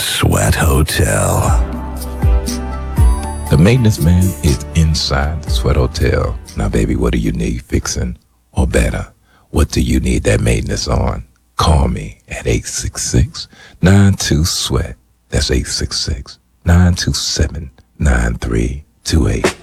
Sweat Hotel. The maintenance man is inside the Sweat Hotel. Now, baby, what do you need fixing? Or better, what do you need that maintenance on? Call me at 866-92-SWEAT. That's 866-927-9328.